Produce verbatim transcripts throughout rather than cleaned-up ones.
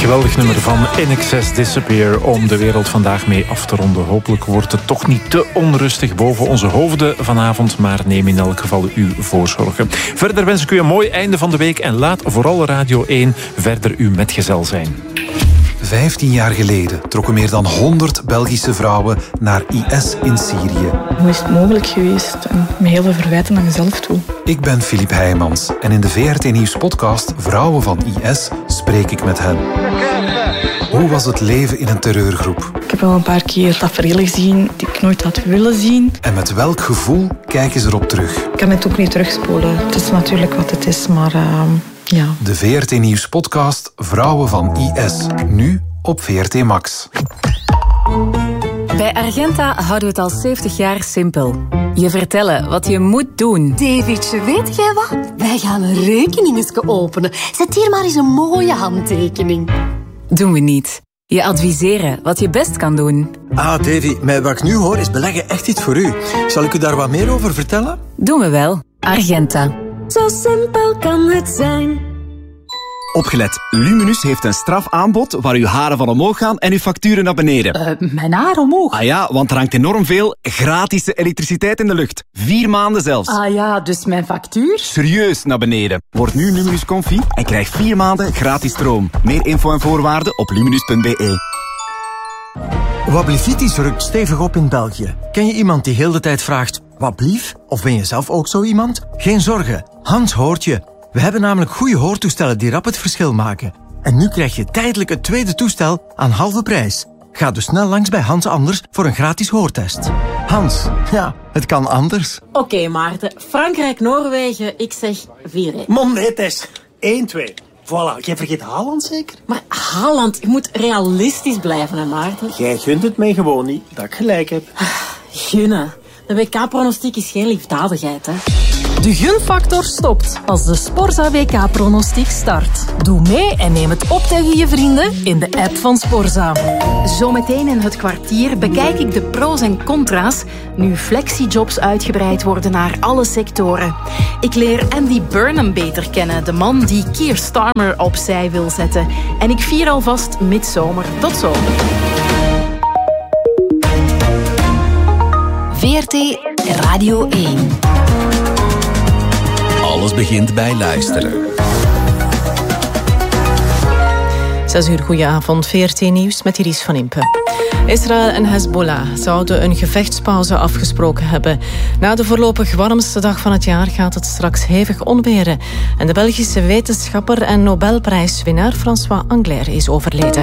Geweldig nummer van In Excess Disappear om de wereld vandaag mee af te ronden. Hopelijk wordt het toch niet te onrustig boven onze hoofden vanavond, maar neem in elk geval uw voorzorgen. Verder wens ik u een mooi einde van de week en laat vooral Radio één verder uw metgezel zijn. Vijftien jaar geleden trokken meer dan honderd Belgische vrouwen naar I S in Syrië. Hoe is het mogelijk geweest? En met heel veel verwijten naar mezelf toe. Ik ben Filip Heijmans en in de V R T Nieuws podcast Vrouwen van I S spreek ik met hen. Hoe was het leven in een terreurgroep? Ik heb wel een paar keer tafereelen gezien die ik nooit had willen zien. En met welk gevoel kijken ze erop terug? Ik kan het ook niet terugspoelen. Het is natuurlijk wat het is, maar uh, ja. De V R T Nieuws podcast Vrouwen van I S. Nu op V R T Max. Bij Argenta houden we het al zeventig jaar simpel. Je vertellen wat je moet doen. Davidje, weet jij wat? Wij gaan een rekeningetje openen. Zet hier maar eens een mooie handtekening. Doen we niet. Je adviseren wat je best kan doen. Ah, Davy, met wat ik nu hoor is beleggen echt iets voor u. Zal ik u daar wat meer over vertellen? Doen we wel. Argenta. Zo simpel kan het zijn. Opgelet, Luminus heeft een strafaanbod waar uw haren van omhoog gaan en uw facturen naar beneden. Uh, mijn haar omhoog? Ah ja, want er hangt enorm veel gratis elektriciteit in de lucht. Vier maanden zelfs. Ah ja, dus mijn factuur? Serieus naar beneden. Word nu Luminus Comfy en krijg vier maanden gratis stroom. Meer info en voorwaarden op luminus punt b e. Wablivitis rukt stevig op in België. Ken je iemand die heel de tijd vraagt, wat blief? Of ben je zelf ook zo iemand? Geen zorgen, Hans hoort je. We hebben namelijk goede hoortoestellen die rap het verschil maken. En nu krijg je tijdelijk het tweede toestel aan halve prijs. Ga dus snel langs bij Hans Anders voor een gratis hoortest. Hans, ja, het kan anders. Oké, okay, Maarten. Frankrijk-Noorwegen, ik zeg vier één. Man, nee, Tess. één twee. Voilà, jij vergeet Haaland zeker? Maar Haaland, je moet realistisch blijven, hè, Maarten? Jij gunt het mij gewoon niet, dat ik gelijk heb. Gunnen. De W K-pronostiek is geen liefdadigheid, hè. De gunfactor stopt als de Sporza W K-pronostiek start. Doe mee en neem het op tegen je vrienden in de app van Sporza. Zometeen in het kwartier bekijk ik de pro's en contra's nu flexijobs uitgebreid worden naar alle sectoren. Ik leer Andy Burnham beter kennen, de man die Keir Starmer opzij wil zetten. En ik vier alvast midzomer. Tot zo. V R T Radio één. Alles begint bij luisteren. Zes uur, goedenavond. V R T Nieuws met Iris van Impe. Israël en Hezbollah zouden een gevechtspauze afgesproken hebben. Na de voorlopig warmste dag van het jaar gaat het straks hevig onweren. En de Belgische wetenschapper en Nobelprijswinnaar François Anglaire is overleden.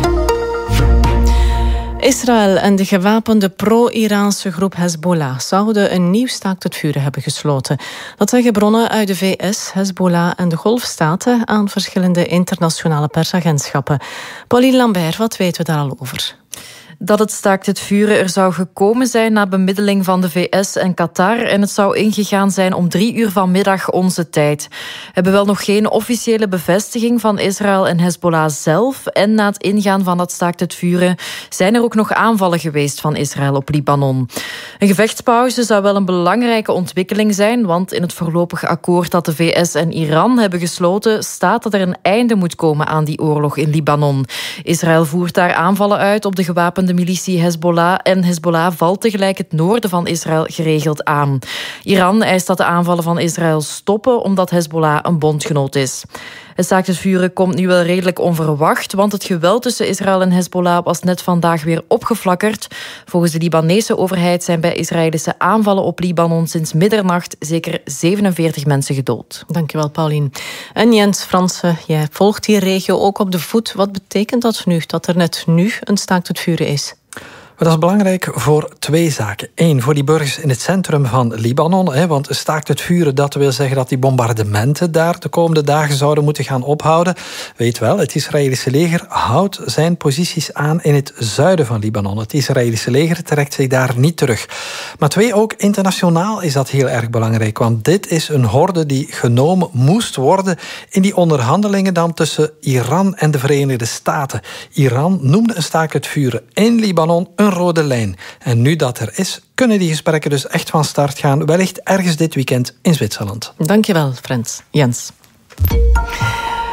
Israël en de gewapende pro-Iraanse groep Hezbollah zouden een nieuw staakt het vuren hebben gesloten. Dat zeggen bronnen uit de V S, Hezbollah en de Golfstaten aan verschillende internationale persagentschappen. Pauline Lambert, wat weten we daar al over? Dat het staakt het vuren er zou gekomen zijn na bemiddeling van de V S en Qatar en het zou ingegaan zijn om drie uur vanmiddag onze tijd. We hebben wel nog geen officiële bevestiging van Israël en Hezbollah zelf en na het ingaan van dat staakt het vuren zijn er ook nog aanvallen geweest van Israël op Libanon. Een gevechtspauze zou wel een belangrijke ontwikkeling zijn, want in het voorlopig akkoord dat de V S en Iran hebben gesloten staat dat er een einde moet komen aan die oorlog in Libanon. Israël voert daar aanvallen uit op de gewapende de militie Hezbollah en Hezbollah valt tegelijk het noorden van Israël geregeld aan. Iran eist dat de aanvallen van Israël stoppen omdat Hezbollah een bondgenoot is. Het staakt het vuren komt nu wel redelijk onverwacht, want het geweld tussen Israël en Hezbollah was net vandaag weer opgeflakkerd. Volgens de Libanese overheid zijn bij Israëlische aanvallen op Libanon sinds middernacht zeker zevenenveertig mensen gedood. Dankjewel, Pauline. En Jens Fransen, jij volgt die regio ook op de voet. Wat betekent dat nu, dat er net nu een staakt het vuren is? Dat is belangrijk voor twee zaken. Eén, voor die burgers in het centrum van Libanon. Hè, want staakt het vuren, dat wil zeggen dat die bombardementen daar de komende dagen zouden moeten gaan ophouden. Weet wel, het Israëlische leger houdt zijn posities aan in het zuiden van Libanon. Het Israëlische leger trekt zich daar niet terug. Maar twee, ook internationaal is dat heel erg belangrijk. Want dit is een horde die genomen moest worden in die onderhandelingen dan tussen Iran en de Verenigde Staten. Iran noemde een staakt het vuren in Libanon een rode lijn. En nu dat er is, kunnen die gesprekken dus echt van start gaan. Wellicht ergens dit weekend in Zwitserland. Dankjewel, Frans. Jens.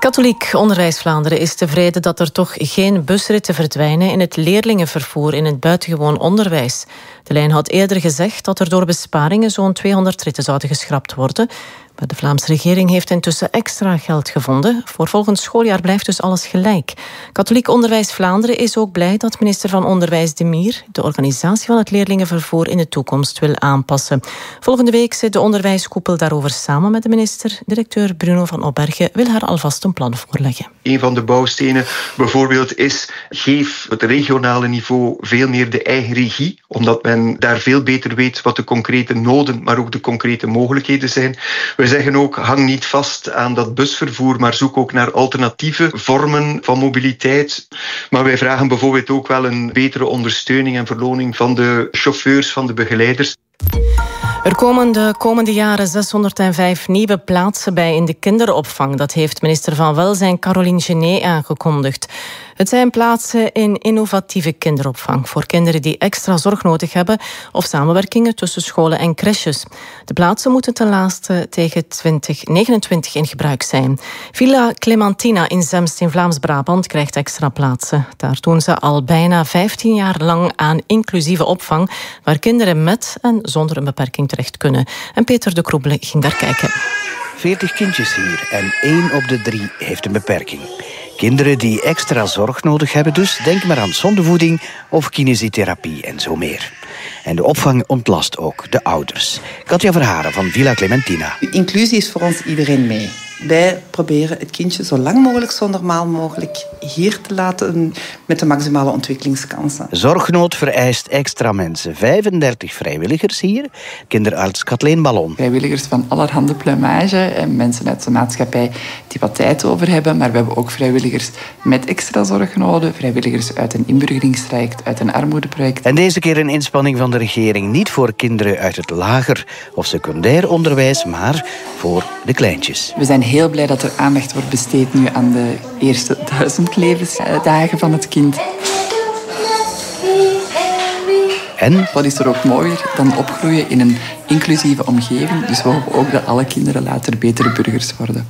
Katholiek Onderwijs Vlaanderen is tevreden dat er toch geen busritten verdwijnen in het leerlingenvervoer in het buitengewoon onderwijs. De lijn had eerder gezegd dat er door besparingen zo'n tweehonderd ritten zouden geschrapt worden. Maar de Vlaamse regering heeft intussen extra geld gevonden. Voor volgend schooljaar blijft dus alles gelijk. Katholiek Onderwijs Vlaanderen is ook blij dat minister van Onderwijs De Mier de organisatie van het leerlingenvervoer in de toekomst wil aanpassen. Volgende week zit de onderwijskoepel daarover samen met de minister. Directeur Bruno van Opbergen wil haar alvast een plan voorleggen. Een van de bouwstenen bijvoorbeeld is: geef het regionale niveau veel meer de eigen regie, omdat men daar veel beter weet wat de concrete noden, maar ook de concrete mogelijkheden zijn. We zeggen ook: hang niet vast aan dat busvervoer, maar zoek ook naar alternatieve vormen van mobiliteit. Maar wij vragen bijvoorbeeld ook wel een betere ondersteuning en verloning van de chauffeurs, van de begeleiders. Er komen de komende jaren zeshonderdvijf nieuwe plaatsen bij in de kinderopvang. Dat heeft minister van Welzijn Caroline Genet aangekondigd. Het zijn plaatsen in innovatieve kinderopvang voor kinderen die extra zorg nodig hebben of samenwerkingen tussen scholen en crèches. De plaatsen moeten ten laatste tegen twintig negenentwintig in gebruik zijn. Villa Clementina in Zemst in Vlaams-Brabant krijgt extra plaatsen. Daar doen ze al bijna vijftien jaar lang aan inclusieve opvang, waar kinderen met en zonder een beperking terecht kunnen. En Peter de Kroebele ging daar kijken. veertig kindjes hier en één op de drie heeft een beperking. Kinderen die extra zorg nodig hebben dus, denk maar aan zondevoeding of kinesietherapie en zo meer. En de opvang ontlast ook de ouders. Katja Verharen van Villa Clementina. Inclusie is voor ons iedereen mee. Wij proberen het kindje zo lang mogelijk, zo normaal mogelijk hier te laten met de maximale ontwikkelingskansen. Zorgnood vereist extra mensen. vijfendertig vrijwilligers hier. Kinderarts Kathleen Ballon. Vrijwilligers van allerhande pluimage en mensen uit de maatschappij die wat tijd over hebben. Maar we hebben ook vrijwilligers met extra zorgnoden. Vrijwilligers uit een inburgeringstraject, uit een armoedeproject. En deze keer een inspanning van de regering. Niet voor kinderen uit het lager of secundair onderwijs, maar voor de kleintjes. We zijn heel blij dat er aandacht wordt besteed nu aan de eerste duizend levensdagen van het kind. En? Wat is er ook mooier dan opgroeien in een inclusieve omgeving. Dus we hopen ook dat alle kinderen later betere burgers worden.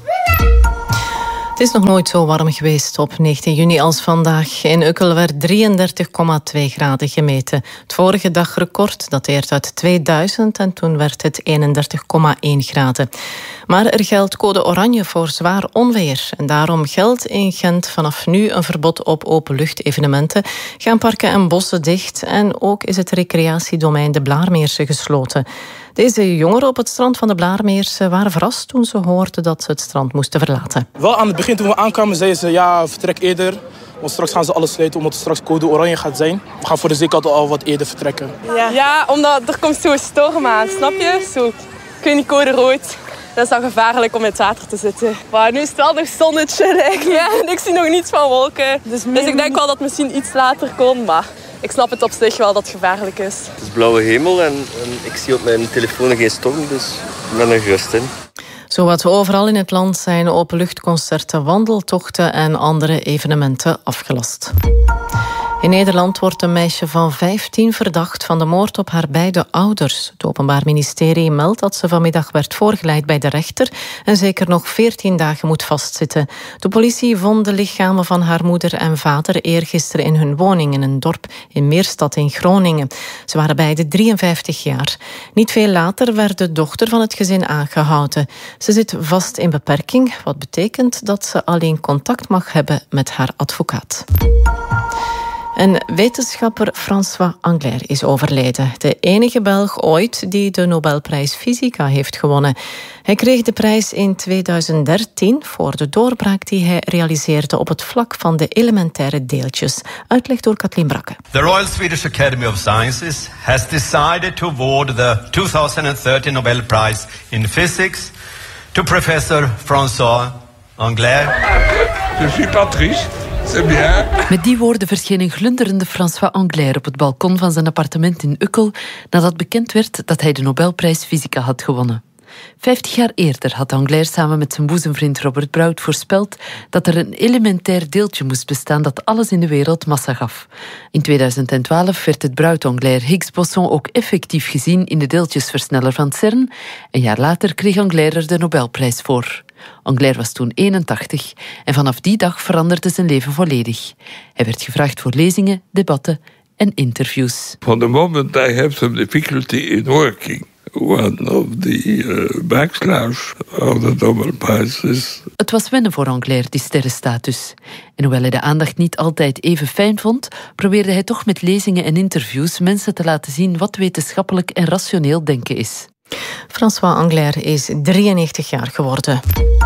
Het is nog nooit zo warm geweest op negentien juni als vandaag. In Ukkel werd drieëndertig komma twee graden gemeten. Het vorige dagrecord dateert uit tweeduizend en toen werd het eenendertig komma één graden. Maar er geldt code oranje voor zwaar onweer. En daarom geldt in Gent vanaf nu een verbod op openluchtevenementen. Gaan parken en bossen dicht en ook is het recreatiedomein de Blaarmeerse gesloten. Deze jongeren op het strand van de Blaarmeerse waren verrast toen ze hoorden dat ze het strand moesten verlaten. Wel aan het begin toen we aankwamen zeiden ze ja, vertrek eerder. Want straks gaan ze alles sluiten omdat het straks code oranje gaat zijn. We gaan voor de zekerheid al wat eerder vertrekken. Ja, ja omdat er komt zo'n storm aan, snap je? Zo, ik weet niet, code rood. Dat is dan gevaarlijk om in het water te zitten. Maar nu is het wel nog zonnetje eigenlijk. Ja, en ik zie nog niets van wolken. Dus, dus ik denk wel dat het misschien iets later komt, maar ik snap het op zich wel dat het gevaarlijk is. Het is blauwe hemel en, en ik zie op mijn telefoon geen storm, dus ik ben er gerust in. Zowat overal in het land zijn openluchtconcerten, wandeltochten en andere evenementen afgelast. In Nederland wordt een meisje van vijftien verdacht van de moord op haar beide ouders. Het Openbaar Ministerie meldt dat ze vanmiddag werd voorgeleid bij de rechter en zeker nog veertien dagen moet vastzitten. De politie vond de lichamen van haar moeder en vader eergisteren in hun woning in een dorp in Meerstad in Groningen. Ze waren beide drieënvijftig jaar. Niet veel later werd de dochter van het gezin aangehouden. Ze zit vast in beperking, wat betekent dat ze alleen contact mag hebben met haar advocaat. En wetenschapper François Englert is overleden. De enige Belg ooit die de Nobelprijs Fysica heeft gewonnen. Hij kreeg de prijs in tweeduizend dertien voor de doorbraak die hij realiseerde op het vlak van de elementaire deeltjes. Uitleg door Kathleen Brakke. The Royal Swedish Academy of Sciences has decided to award the twenty thirteen Nobel Prize in Physics to Professor François Englert. Je suis pas triche. Met die woorden verscheen een glunderende François Englert op het balkon van zijn appartement in Ukkel nadat bekend werd dat hij de Nobelprijs Fysica had gewonnen. Vijftig jaar eerder had Englert samen met zijn boezemvriend Robert Brout voorspeld dat er een elementair deeltje moest bestaan dat alles in de wereld massa gaf. In tweeduizend twaalf werd het Brout-Englert-Higgs-boson ook effectief gezien in de deeltjesversneller van CERN. Een jaar later kreeg Englert er de Nobelprijs voor. Anglaire was toen eenentachtig en vanaf die dag veranderde zijn leven volledig. Hij werd gevraagd voor lezingen, debatten en interviews. For the moment I have some difficulty in working. One of the uh, backslash of the Nobelprijs is... Het was wennen voor Anglaire, die sterrenstatus. En hoewel hij de aandacht niet altijd even fijn vond, probeerde hij toch met lezingen en interviews mensen te laten zien wat wetenschappelijk en rationeel denken is. François Anglaire is drieënnegentig jaar geworden.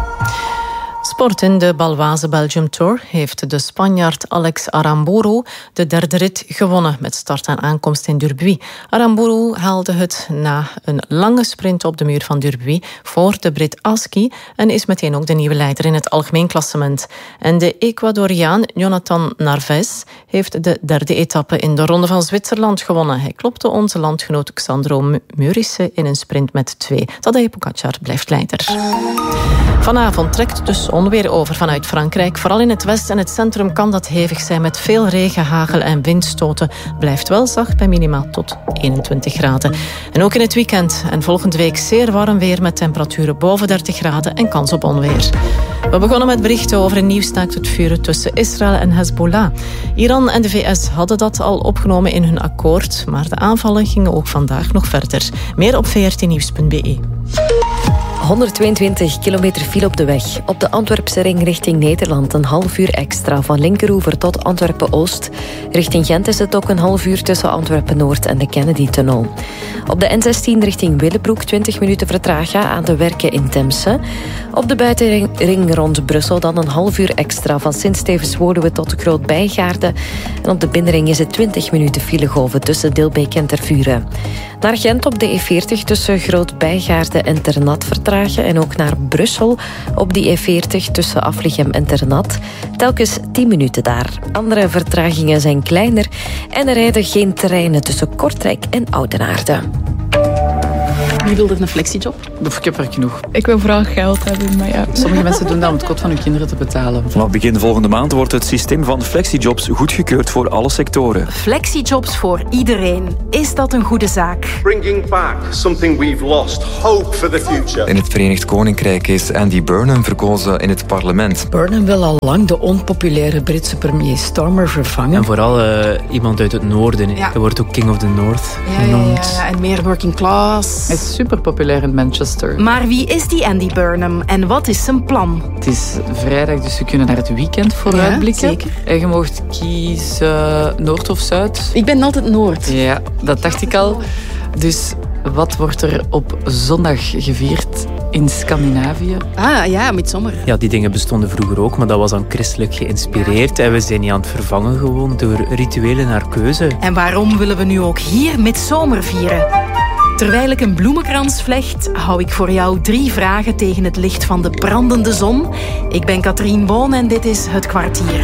Sport in de Baloise Belgium Tour heeft de Spanjaard Alex Aramburu de derde rit gewonnen met start en aankomst in Durbuy. Aramburu haalde het na een lange sprint op de muur van Durbuy voor de Brit Aski en is meteen ook de nieuwe leider in het algemeen klassement. En de Ecuadoriaan Jonathan Narvaez heeft de derde etappe in de Ronde van Zwitserland gewonnen. Hij klopte onze landgenoot Xandro Meurice in een sprint met twee. Tadej Pogačar blijft leider. Vanavond trekt de zon weer over vanuit Frankrijk. Vooral in het westen en het centrum kan dat hevig zijn met veel regen, hagel en windstoten. Blijft wel zacht bij minimaal tot eenentwintig graden. En ook in het weekend en volgende week zeer warm weer met temperaturen boven dertig graden en kans op onweer. We begonnen met berichten over een nieuw staakt het vuren tussen Israël en Hezbollah. Iran en de V S hadden dat al opgenomen in hun akkoord, maar de aanvallen gingen ook vandaag nog verder. Meer op v r t nieuws punt b e. honderdtweeëntwintig kilometer file op de weg. Op de Antwerpse ring richting Nederland een half uur extra van Linkeroever tot Antwerpen-Oost. Richting Gent is het ook een half uur tussen Antwerpen-Noord en de Kennedy-tunnel. Op de N zestien richting Willebroek twintig minuten vertragen aan de werken in Temse. Op de buitenring rond Brussel dan een half uur extra van Sint-Stevens-Woluwe tot Groot-Bijgaarde. En op de binnenring is het twintig minuten filegolven tussen Dilbeek en Tervuren. Naar Gent op de E veertig tussen Groot-Bijgaarde en Ternat vertragen. En ook naar Brussel op die E veertig tussen Aflichem en Ternat. Telkens tien minuten daar. Andere vertragingen zijn kleiner en er rijden geen treinen tussen Kortrijk en Oudenaarde. Wie wil er een flexiejob? Ik heb er genoeg. Ik wil vooral geld hebben, maar ja. Sommige mensen doen dat om het kot van hun kinderen te betalen. Vanaf begin volgende maand wordt het systeem van flexijobs goedgekeurd voor alle sectoren. Flexijobs voor iedereen. Is dat een goede zaak? Bringing back something we've lost. Hope for the future. In het Verenigd Koninkrijk is Andy Burnham verkozen in het parlement. Burnham wil al lang de onpopulaire Britse premier Starmer vervangen. En vooral uh, iemand uit het noorden. Ja. Hij wordt ook King of the North ja, genoemd. Ja, ja, en meer working class. Hij is super populair in Manchester. Maar wie is die Andy Burnham en wat is zijn plan? Het is vrijdag, dus we kunnen naar het weekend vooruitblikken. Ja, zeker. En je mocht kiezen Noord of Zuid. Ik ben altijd Noord. Ja, dat dacht ik al. Dus wat wordt er op zondag gevierd in Scandinavië? Ah ja, midzomer. Ja, die dingen bestonden vroeger ook, maar dat was dan christelijk geïnspireerd. En we zijn niet aan het vervangen gewoon door rituelen naar keuze. En waarom willen we nu ook hier midzomer vieren? Terwijl ik een bloemenkrans vlecht, hou ik voor jou drie vragen tegen het licht van de brandende zon. Ik ben Katrien Boon en dit is Het Kwartier.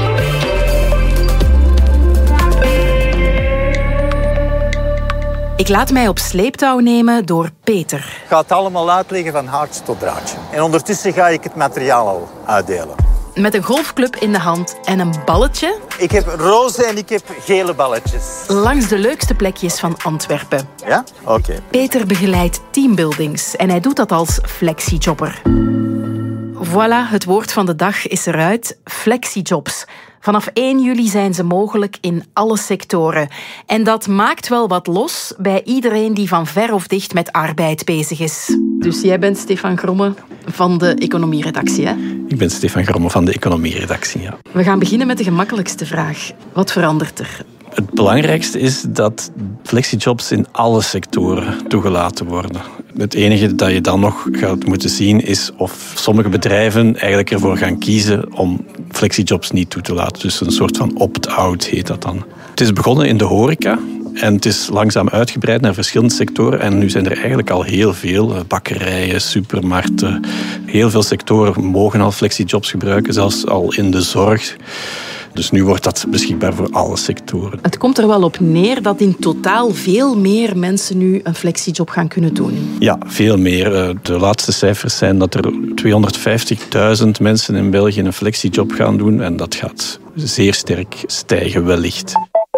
Ik laat mij op sleeptouw nemen door Peter. Ik ga het allemaal uitleggen van haartje tot draadje. En ondertussen ga ik het materiaal al uitdelen. Met een golfclub in de hand en een balletje. Ik heb roze en ik heb gele balletjes. Langs de leukste plekjes van Antwerpen. Ja? Oké. Okay. Peter begeleidt teambuildings en hij doet dat als flexijobber. Voilà, het woord van de dag is eruit. Flexijobs. Vanaf één juli zijn ze mogelijk in alle sectoren. En dat maakt wel wat los bij iedereen die van ver of dicht met arbeid bezig is. Dus jij bent Stefan Gromme van de economieredactie, hè? Ik ben Stefan Gromme van de economieredactie, ja. We gaan beginnen met de gemakkelijkste vraag. Wat verandert er? Het belangrijkste is dat flexijobs in alle sectoren toegelaten worden. Het enige dat je dan nog gaat moeten zien is of sommige bedrijven eigenlijk ervoor gaan kiezen om flexijobs niet toe te laten. Dus een soort van opt-out heet dat dan. Het is begonnen in de horeca en het is langzaam uitgebreid naar verschillende sectoren. En nu zijn er eigenlijk al heel veel, bakkerijen, supermarkten. Heel veel sectoren mogen al flexijobs gebruiken, zelfs al in de zorg. Dus nu wordt dat beschikbaar voor alle sectoren. Het komt er wel op neer dat in totaal veel meer mensen nu een flexiejob gaan kunnen doen. Ja, veel meer. De laatste cijfers zijn dat er tweehonderdvijftigduizend mensen in België een flexiejob gaan doen. En dat gaat zeer sterk stijgen wellicht.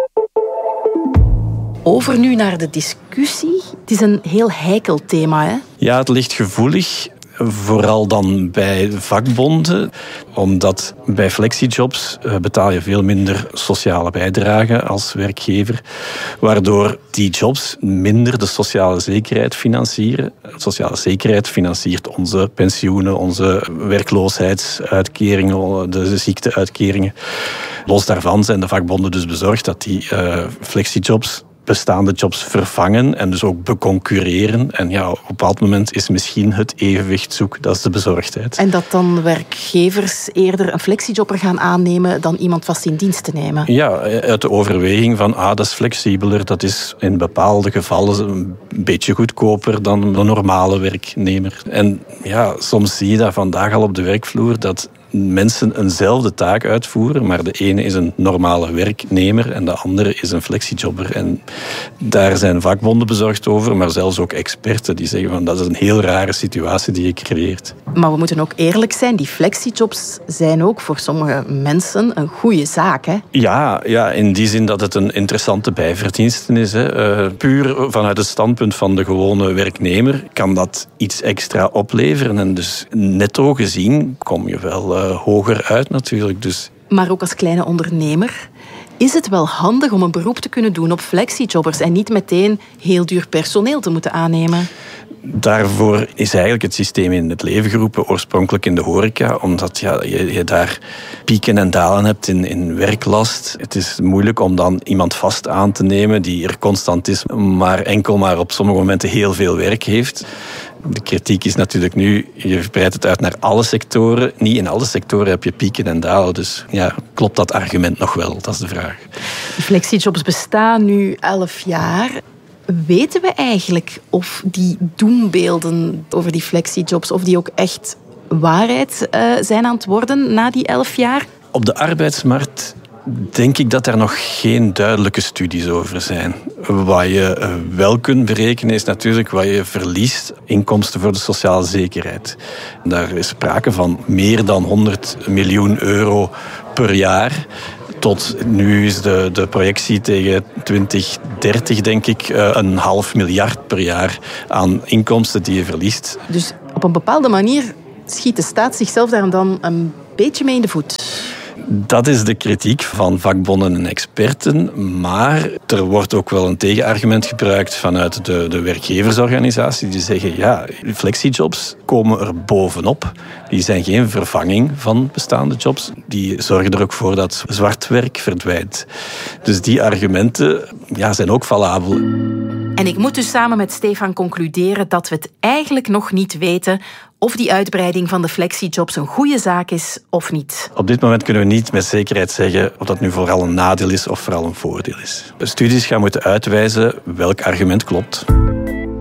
Over nu naar de discussie. Het is een heel heikel thema, hè? Ja, het ligt gevoelig. Vooral dan bij vakbonden, omdat bij flexijobs betaal je veel minder sociale bijdrage als werkgever, waardoor die jobs minder de sociale zekerheid financieren. Sociale zekerheid financiert onze pensioenen, onze werkloosheidsuitkeringen, de ziekteuitkeringen. Los daarvan zijn de vakbonden dus bezorgd dat die uh, flexijobs bestaande jobs vervangen en dus ook beconcurreren. En ja, op een bepaald moment is misschien het evenwicht zoek, dat is de bezorgdheid. En dat dan werkgevers eerder een flexijobber gaan aannemen dan iemand vast in dienst te nemen? Ja, uit de overweging van, ah, dat is flexibeler, dat is in bepaalde gevallen een beetje goedkoper dan de normale werknemer. En ja, soms zie je dat vandaag al op de werkvloer, dat mensen eenzelfde taak uitvoeren, maar de ene is een normale werknemer en de andere is een flexijobber. En daar zijn vakbonden bezorgd over, maar zelfs ook experten die zeggen van dat is een heel rare situatie die je creëert. Maar we moeten ook eerlijk zijn, die flexijobs zijn ook voor sommige mensen een goede zaak, hè? Ja, ja, in die zin dat het een interessante bijverdienste is. Hè. Uh, puur vanuit het standpunt van de gewone werknemer kan dat iets extra opleveren. En dus netto gezien kom je wel uh, hoger uit natuurlijk. Dus. Maar ook als kleine ondernemer is het wel handig om een beroep te kunnen doen op flexijobbers en niet meteen heel duur personeel te moeten aannemen. Daarvoor is eigenlijk het systeem in het leven geroepen, oorspronkelijk in de horeca, omdat ja, je, je daar pieken en dalen hebt in, in werklast. Het is moeilijk om dan iemand vast aan te nemen die er constant is, maar enkel maar op sommige momenten heel veel werk heeft. De kritiek is natuurlijk nu, je breidt het uit naar alle sectoren. Niet in alle sectoren heb je pieken en dalen. Dus ja, klopt dat argument nog wel? Dat is de vraag. De flexijobs bestaan nu elf jaar. Weten we eigenlijk of die doembeelden over die flexijobs, of die ook echt waarheid uh, zijn aan het worden na die elf jaar? Op de arbeidsmarkt denk ik dat er nog geen duidelijke studies over zijn. Wat je wel kunt berekenen is natuurlijk wat je verliest, inkomsten voor de sociale zekerheid. Daar is sprake van meer dan honderd miljoen euro per jaar. Tot nu is de, de projectie tegen twintig dertig, denk ik, een half miljard per jaar aan inkomsten die je verliest. Dus op een bepaalde manier schiet de staat zichzelf daar dan een beetje mee in de voet. Dat is de kritiek van vakbonden en experten, maar er wordt ook wel een tegenargument gebruikt vanuit de, de werkgeversorganisatie die zeggen, ja, flexijobs komen er bovenop. Die zijn geen vervanging van bestaande jobs. Die zorgen er ook voor dat zwart werk verdwijnt. Dus die argumenten ja, zijn ook valabel. En ik moet dus samen met Stefan concluderen dat we het eigenlijk nog niet weten of die uitbreiding van de flexijobs een goede zaak is of niet. Op dit moment kunnen we niet met zekerheid zeggen of dat nu vooral een nadeel is of vooral een voordeel is. De studies gaan moeten uitwijzen welk argument klopt.